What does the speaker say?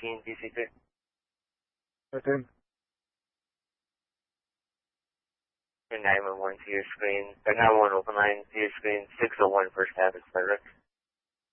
TC2. Okay. 911 to your screen, or 911 open line to your screen, 601 First Avenue, Frederick.